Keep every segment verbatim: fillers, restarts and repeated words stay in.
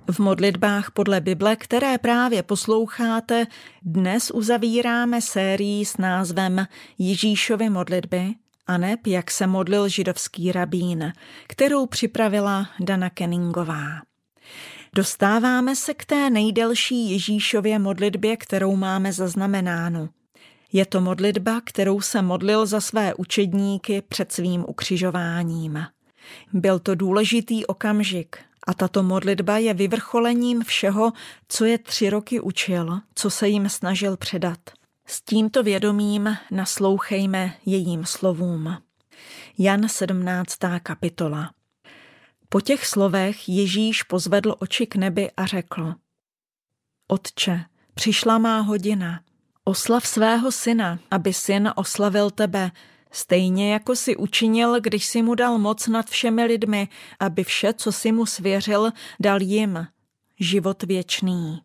V modlitbách podle Bible, které právě posloucháte, dnes uzavíráme sérii s názvem Ježíšovy modlitby, aneb jak se modlil židovský rabín, kterou připravila Dana Kenningová. Dostáváme se k té nejdelší Ježíšově modlitbě, kterou máme zaznamenánu. Je to modlitba, kterou se modlil za své učedníky před svým ukřižováním. Byl to důležitý okamžik a tato modlitba je vyvrcholením všeho, co je tři roky učil, co se jim snažil předat. S tímto vědomím naslouchejme jejím slovům. Jan sedmnáctá kapitola. Po těch slovech Ježíš pozvedl oči k nebi a řekl: Otče, přišla má hodina. Oslav svého syna, aby syn oslavil tebe, stejně jako si učinil, když si mu dal moc nad všemi lidmi, aby vše, co si mu svěřil, dal jim, život věčný.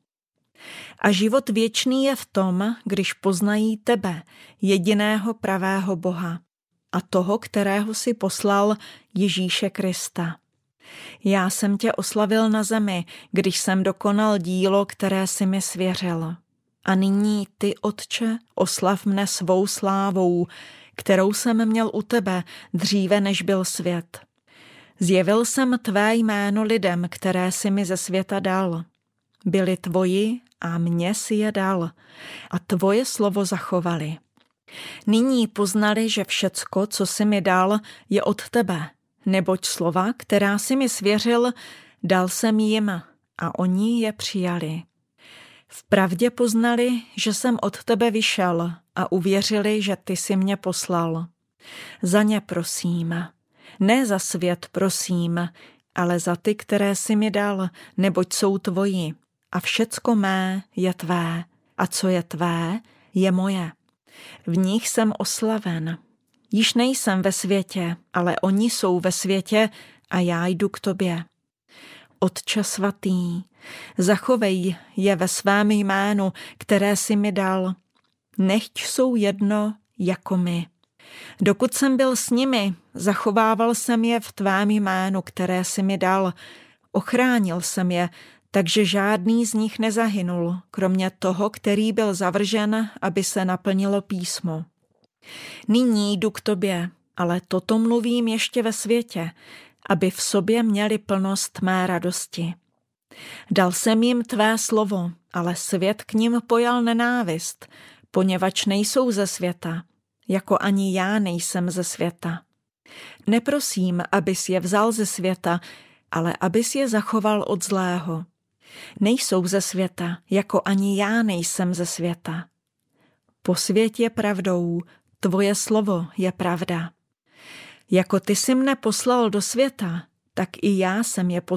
A život věčný je v tom, když poznají tebe, jediného pravého Boha, a toho, kterého si poslal, Ježíše Krista. Já jsem tě oslavil na zemi, když jsem dokonal dílo, které si mi svěřil. A nyní ty, Otče, oslav mne svou slávou, kterou jsem měl u tebe dříve, než byl svět. Zjevil jsem tvé jméno lidem, které si mi ze světa dal. Byli tvoji a mně si je dal a tvoje slovo zachovali. Nyní poznali, že všecko, co si mi dal, je od tebe, neboť slova, která si mi svěřil, dal jsem jim a oni je přijali. Vpravdě poznali, že jsem od tebe vyšel a uvěřili, že ty jsi mě poslal. Za ně prosím, ne za svět prosím, ale za ty, které jsi mi dal, neboť jsou tvoji. A všecko mé je tvé, a co je tvé, je moje. V nich jsem oslaven. Již nejsem ve světě, ale oni jsou ve světě a já jdu k tobě. Otče svatý, zachovej je ve svém jménu, které jsi mi dal. Nechť jsou jedno jako my. Dokud jsem byl s nimi, zachovával jsem je v tvém jménu, které jsi mi dal. Ochránil jsem je, takže žádný z nich nezahynul, kromě toho, který byl zavržen, aby se naplnilo písmo. Nyní jdu k tobě, ale toto mluvím ještě ve světě, aby v sobě měli plnost mé radosti. Dal jsem jim tvé slovo, ale svět k nim pojal nenávist, poněvadž nejsou ze světa, jako ani já nejsem ze světa. Neprosím, abys je vzal ze světa, ale abys je zachoval od zlého. Nejsou ze světa, jako ani já nejsem ze světa. Posvěť je pravdou, tvoje slovo je pravda. Jako ty jsi mne poslal do světa, tak i já jsem je poslal